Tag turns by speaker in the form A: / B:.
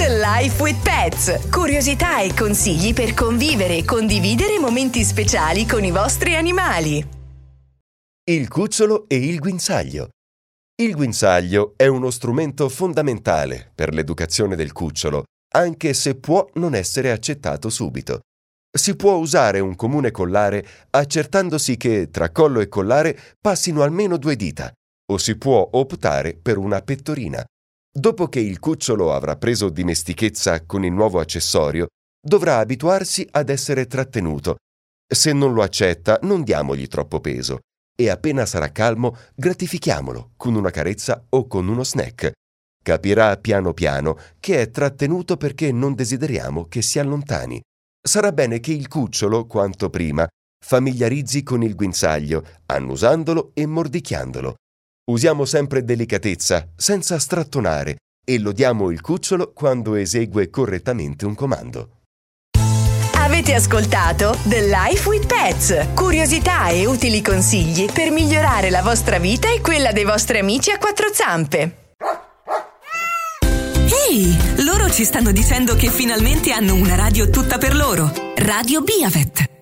A: The Life with Pets. Curiosità e consigli per convivere e condividere momenti speciali con i vostri animali.
B: Il cucciolo e il guinzaglio. Il guinzaglio è uno strumento fondamentale per l'educazione del cucciolo, anche se può non essere accettato subito. Si può usare un comune collare accertandosi che tra collo e collare passino almeno 2 dita, o si può optare per una pettorina. Dopo che il cucciolo avrà preso dimestichezza con il nuovo accessorio, dovrà abituarsi ad essere trattenuto. Se non lo accetta, non diamogli troppo peso e appena sarà calmo, gratifichiamolo con una carezza o con uno snack. Capirà piano piano che è trattenuto perché non desideriamo che si allontani. Sarà bene che il cucciolo, quanto prima, familiarizzi con il guinzaglio, annusandolo e mordicchiandolo. Usiamo sempre delicatezza, senza strattonare, e lodiamo il cucciolo quando esegue correttamente un comando.
A: Avete ascoltato The Life with Pets. Curiosità e utili consigli per migliorare la vostra vita e quella dei vostri amici a 4 zampe.
C: Ehi, loro ci stanno dicendo che finalmente hanno una radio tutta per loro. Radio Biavet.